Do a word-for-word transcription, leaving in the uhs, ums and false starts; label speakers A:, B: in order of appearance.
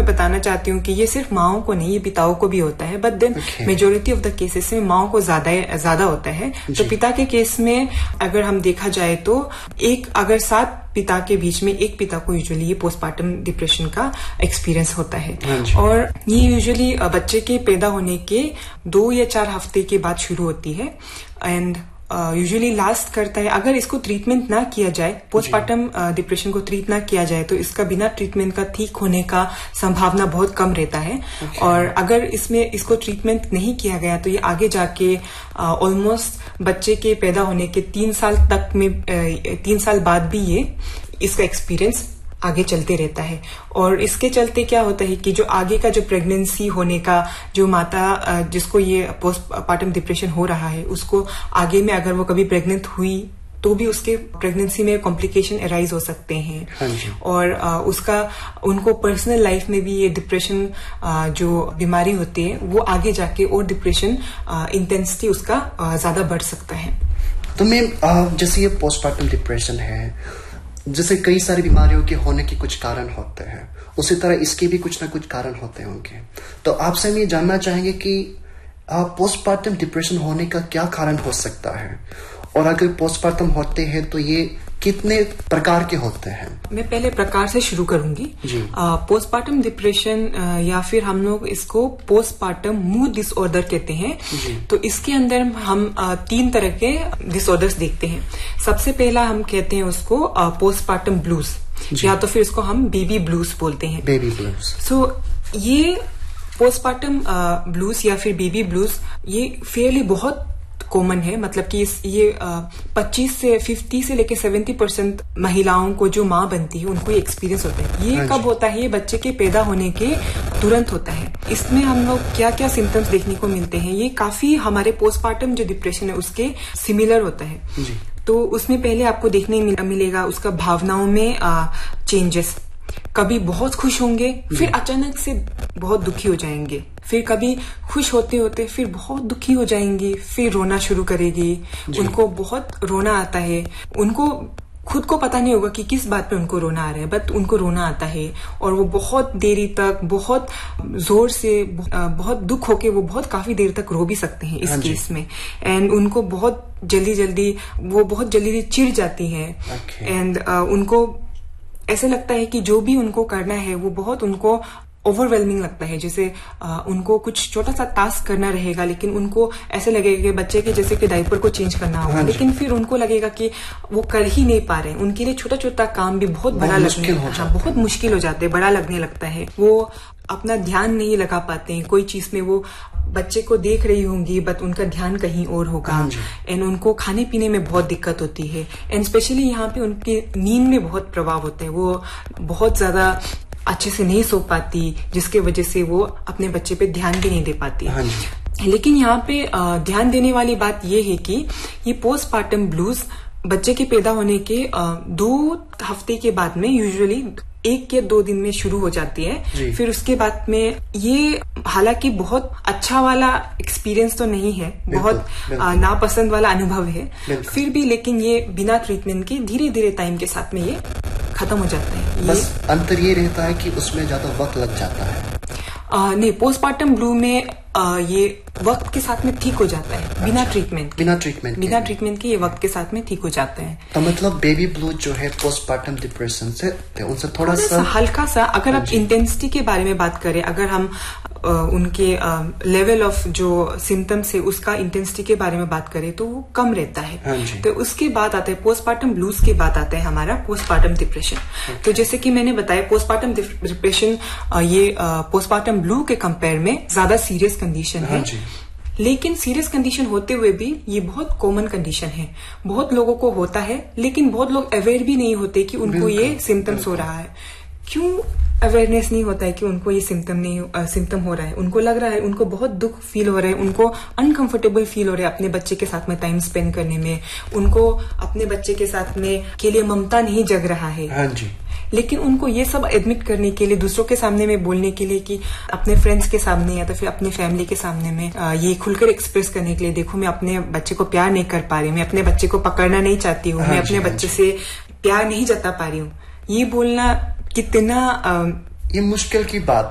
A: मैं बताना चाहती हूँ कि ये सिर्फ माओं को नहीं, ये पिताओं को भी होता है, but then majority of the cases में माओं को ज्यादा ज्यादा होता है। तो पिता के केस में अगर हम देखा जाए तो एक अगर सात पिता के बीच में एक पिता को यूजुअली ये पोस्टमार्टम डिप्रेशन का एक्सपीरियंस होता है। और ये यूजुअली बच्चे के पैदा होने के दो या चार हफ्ते के बाद शुरू होती है एंड यूजुअली uh, लास्ट करता है। अगर इसको ट्रीटमेंट ना किया जाए, पोस्टमार्टम डिप्रेशन को ट्रीट ना किया जाए, तो इसका बिना ट्रीटमेंट का ठीक होने का संभावना बहुत कम रहता है। okay. और अगर इसमें इसको ट्रीटमेंट नहीं किया गया तो ये आगे जाके ऑलमोस्ट uh, बच्चे के पैदा होने के तीन साल तक में uh, तीन साल बाद भी ये इसका एक्सपीरियंस आगे चलते रहता है। और इसके चलते क्या होता है कि जो आगे का जो प्रेगनेंसी होने का जो माता जिसको ये पोस्टमार्टम डिप्रेशन हो रहा है, उसको आगे में अगर वो कभी प्रेग्नेंट हुई तो भी उसके प्रेगनेंसी में कॉम्प्लिकेशन अराइज हो सकते हैं। हाँ जी। और आ, उसका उनको पर्सनल लाइफ में भी ये डिप्रेशन आ, जो बीमारी होती है वो आगे जाके और डिप्रेशन इंटेंसिटी उसका आ, ज्यादा बढ़ सकता है।
B: तो मैम जैसे ये पोस्टमार्टम डिप्रेशन है, जैसे कई सारी बीमारियों के होने के कुछ कारण होते हैं, उसी तरह इसके भी कुछ ना कुछ कारण होते होंगे। तो आपसे हम ये जानना चाहेंगे कि पोस्टमार्टम डिप्रेशन होने का क्या कारण हो सकता है, और अगर पोस्टमार्टम होते हैं तो ये कितने प्रकार के होते हैं?
A: मैं पहले प्रकार से शुरू करूंगी। पोस्टमार्टम डिप्रेशन या फिर हम लोग इसको पोस्टमार्टम मूड डिसऑर्डर कहते हैं। तो इसके अंदर हम आ, तीन तरह के डिसऑर्डर्स देखते हैं। सबसे पहला हम कहते हैं उसको पोस्टमार्टम ब्लूज, या तो फिर इसको हम बेबी ब्लूज बोलते हैं।
B: Baby blues.
A: सो ये पोस्टमार्टम ब्लूज या फिर बेबी ब्लूज ये फेयरली बहुत कॉमन है। मतलब कि इस ये पच्चीस से फिफ्टी से लेके सेवेंटी परसेंट महिलाओं को जो माँ बनती है उनको ये एक्सपीरियंस होता है। ये कब होता है? ये बच्चे के पैदा होने के तुरंत होता है। इसमें हम लोग क्या क्या सिम्टम्स देखने को मिलते हैं, ये काफी हमारे पोस्टमार्टम जो डिप्रेशन है उसके सिमिलर होता है। जी। तो उसमें पहले आपको देखने मिलेगा उसका भावनाओं में चेंजेस। कभी बहुत खुश होंगे, फिर अचानक से बहुत दुखी हो जाएंगे, फिर कभी खुश होते होते फिर बहुत दुखी हो जाएंगी, फिर रोना शुरू करेगी। उनको बहुत रोना आता है, उनको खुद को पता नहीं होगा कि किस बात पे उनको रोना आ रहा है, बट उनको रोना आता है। और वो बहुत देरी तक बहुत जोर से बहुत दुख होके वो बहुत काफी देर तक रो भी सकते हैं इस केस में। एंड उनको बहुत जल्दी जल्दी वो बहुत जल्दी चिढ़ जाती है। And okay. uh, उनको ऐसे लगता है कि जो भी उनको करना है वो बहुत उनको ओवरवेलमिंग लगता है। जैसे आ, उनको कुछ छोटा सा टास्क करना रहेगा, लेकिन उनको ऐसे लगेगा कि बच्चे के जैसे कि डायपर को चेंज करना होगा, लेकिन फिर उनको लगेगा कि वो कर ही नहीं पा रहे हैं। उनके लिए छोटा छोटा काम भी बहुत बड़ा लगने हाँ, बहुत मुश्किल हो जाते हैं, बड़ा लगने लगता है। वो अपना ध्यान नहीं लगा पाते हैं कोई चीज में। वो बच्चे को देख रही होंगी बट उनका ध्यान कहीं और होगा। एंड उनको खाने पीने में बहुत दिक्कत होती है। एंड स्पेशली यहाँ पे उनकी नींद में बहुत प्रभाव होता है। वो बहुत ज्यादा अच्छे से नहीं सो पाती, जिसके वजह से वो अपने बच्चे पे ध्यान भी नहीं दे पाती। हाँ जी। लेकिन यहाँ पे ध्यान देने वाली बात ये है कि ये पोस्टमार्टम ब्लूज बच्चे के पैदा होने के दो हफ्ते के बाद में यूजुअली एक या दो दिन में शुरू हो जाती है। फिर उसके बाद में ये हालांकि बहुत अच्छा वाला एक्सपीरियंस तो नहीं है, बहुत नापसंद वाला अनुभव है फिर भी, लेकिन ये बिना ट्रीटमेंट के धीरे धीरे टाइम के साथ में ये खत्म हो जाता है।
B: बस अंतर ये रहता है कि उसमें ज्यादा वक्त लग जाता है।
A: आ, नहीं, पोस्टमार्टम ब्लू में आ, ये वक्त के साथ में ठीक हो जाता है बिना ट्रीटमेंट
B: बिना ट्रीटमेंट
A: बिना ट्रीटमेंट के ये वक्त के साथ में ठीक हो जाते हैं।
B: तो मतलब बेबी ब्लू जो है पोस्टमार्टम डिप्रेशन से उनसे थोड़ा सा
A: हल्का सा, अगर आप इंटेंसिटी के बारे में बात करें, अगर हम आ, उनके लेवल ऑफ जो सिम्टम्स है उसका इंटेंसिटी के बारे में बात करें तो वो कम रहता है। तो उसके बाद आता है पोस्टमार्टम ब्लूज के बाद आता है हमारा पोस्टमार्टम डिप्रेशन। तो जैसे कि मैंने बताया पोस्टमार्टम डिप्रेशन ये पोस्टमार्टम ब्लू के कंपेयर में ज्यादा सीरियस कंडीशन है। लेकिन सीरियस कंडीशन होते हुए भी ये बहुत कॉमन कंडीशन है, बहुत लोगों को होता है, लेकिन बहुत लोग अवेयर भी नहीं होते कि उनको ये सिम्टम्स हो रहा है। क्यों अवेयरनेस नहीं होता है कि उनको ये सिम्टम नहीं सिम्टम हो रहा है? उनको लग रहा है, उनको बहुत दुख फील हो रहा है, उनको अनकंफर्टेबल फील हो रहा है अपने बच्चे के साथ में टाइम स्पेंड करने में, उनको अपने बच्चे के साथ में के लिए ममता नहीं जग रहा है।
B: हाँ जी।
A: लेकिन उनको ये सब एडमिट करने के लिए, दूसरों के सामने में बोलने के लिए, कि अपने फ्रेंड्स के सामने या तो फिर अपने फैमिली के सामने में ये खुलकर एक्सप्रेस करने के लिए, देखो मैं अपने बच्चे को प्यार नहीं कर पा रही, मैं अपने बच्चे को पकड़ना नहीं चाहती हूँ, मैं अपने बच्चे से प्यार नहीं जता पा रही हूँ, ये बोलना कितना
B: ये मुश्किल की बात